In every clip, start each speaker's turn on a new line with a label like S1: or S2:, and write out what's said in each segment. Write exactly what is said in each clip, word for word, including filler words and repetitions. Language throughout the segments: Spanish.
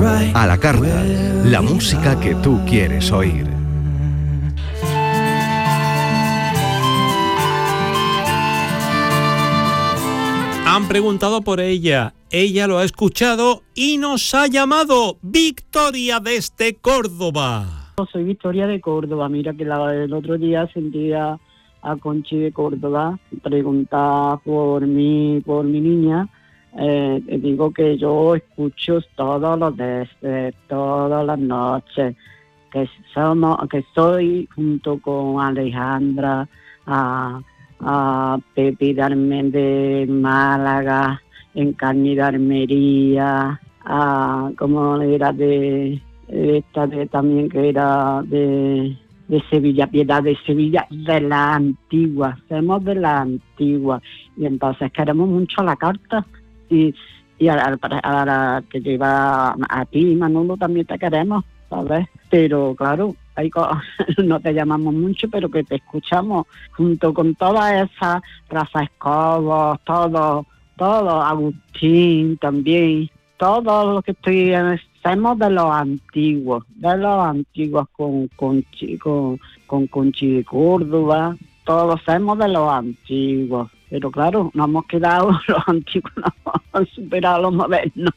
S1: A la carta, la música que tú quieres oír.
S2: Han preguntado por ella, ella lo ha escuchado y nos ha llamado. Victoria desde Córdoba.
S3: Soy Victoria de Córdoba. Mira que la, el otro día sentía a Conchi de Córdoba preguntar por mí, por mi niña. Eh, digo que yo escucho todos los días, todas las noches, que somos, que estoy junto con Alejandra, a, a Pepi Darmen de Málaga, Encarni de Almería, a como era de esta de, también que era de de Sevilla, Piedad de Sevilla, de la antigua, somos de la antigua, y entonces queremos mucho la carta, y, y a, a, a, a que lleva a ti, Manolo, también te queremos, ¿sabes? Pero claro, hay cosas, no te llamamos mucho, pero que te escuchamos, junto con todas esas, Rafa Escobar, todo, todo, Agustín también, todo lo que estoy en somos de los antiguos, de los antiguos con Conchi, con, con Conchi de Córdoba, todos somos de los antiguos, pero claro, nos hemos quedado los antiguos, no hemos superado los modernos.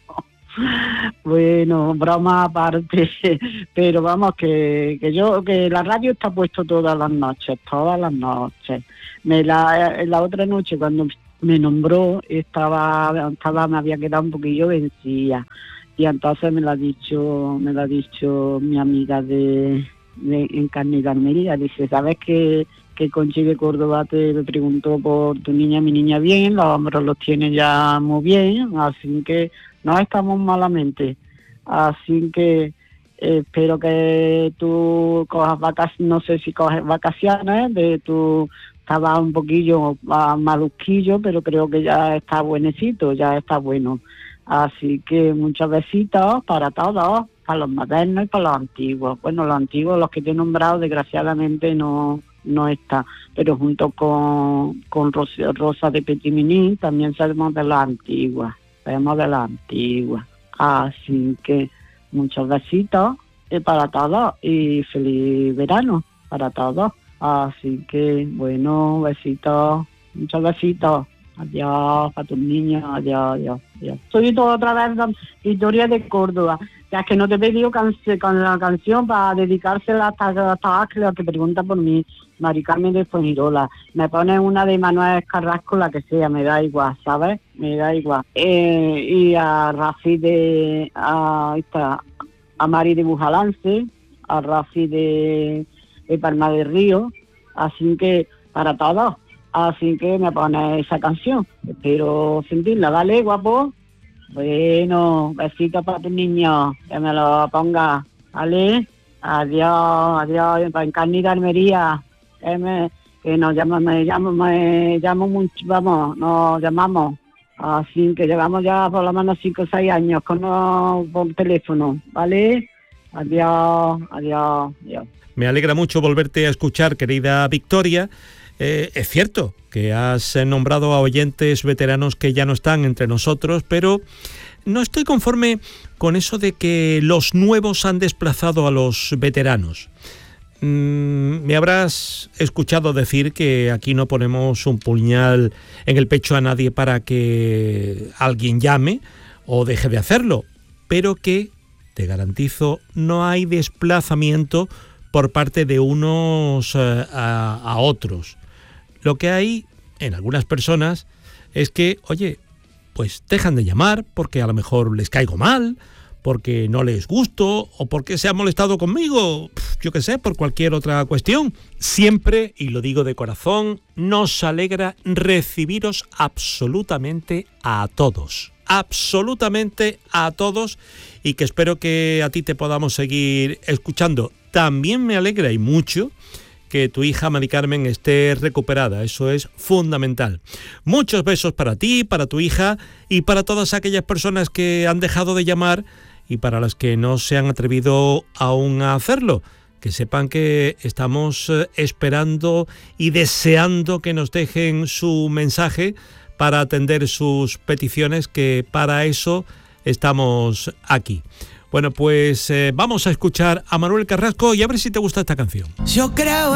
S3: Bueno, broma aparte, pero vamos, que, que yo, que la radio está puesto todas las noches, todas las noches. Me la, la otra noche cuando me nombró, estaba, estaba, me había quedado un poquillo vencida. Y entonces me lo ha dicho, me lo ha dicho mi amiga de, de Encarni de Almería. Dice, ¿sabes que, que Conchi de Córdoba te preguntó por tu niña? Mi niña bien, los hombros los tiene ya muy bien, así que no estamos malamente. Así que eh, espero que tú cojas vacaciones, no sé si coges vacaciones, de tu estaba un poquillo uh, malusquillo, pero creo que ya está buenecito, ya está bueno. Así que muchos besitos para todos, para los modernos y para los antiguos. Bueno, los antiguos, los que te he nombrado, desgraciadamente no no está, pero junto con, con Rosa, Rosa de Petiminí también sabemos de las antiguas, sabemos de las antiguas. Así que muchos besitos eh, para todos y feliz verano para todos. Así que, bueno, besitos, muchos besitos. Adiós para tus niños, adiós, adiós, adiós. Soy toda otra vez Victoria de Córdoba. Ya que no te he pedido canc- con la canción para dedicársela hasta, hasta Ángeles, que pregunta por mí, Mari Carmen de Fuengirola. Me pones una de Manuel Carrasco, la que sea, me da igual, ¿sabes? Me da igual. Eh, y a Rafi de... A, esta, a Mari de Bujalance, a Rafi de, de Palma del Río. Así que, para todos. Así que me pone esa canción. Espero sentirla, ¿vale, guapo? Bueno, besitos para tu niño, que me lo ponga, ¿vale? Adiós, adiós, para Encarni de Almería, que, me, que nos llama, me llamo, me llamo mucho, vamos, nos llamamos. Así que llevamos ya por lo menos cinco o seis años con no, por teléfono, ¿vale? Adiós, adiós, adiós.
S2: Me alegra mucho volverte a escuchar, querida Victoria. Eh, es cierto que has nombrado a oyentes veteranos que ya no están entre nosotros, pero no estoy conforme con eso de que los nuevos han desplazado a los veteranos. Mm, me habrás escuchado decir que aquí no ponemos un puñal en el pecho a nadie para que alguien llame o deje de hacerlo, pero que, te garantizo, no hay desplazamiento por parte de unos eh, a, a otros. Lo que hay en algunas personas es que, oye, pues dejan de llamar porque a lo mejor les caigo mal, porque no les gusto o porque se han molestado conmigo, yo qué sé, por cualquier otra cuestión. Siempre, y lo digo de corazón, nos alegra recibiros absolutamente a todos. Absolutamente a todos, y que espero que a ti te podamos seguir escuchando. También me alegra y mucho que tu hija Mari Carmen esté recuperada, eso es fundamental. Muchos besos para ti, para tu hija y para todas aquellas personas que han dejado de llamar y para las que no se han atrevido aún a hacerlo. Que sepan que estamos esperando y deseando que nos dejen su mensaje para atender sus peticiones, que para eso estamos aquí. Bueno, pues eh, vamos a escuchar a Manuel Carrasco y a ver si te gusta esta canción.
S4: Yo creo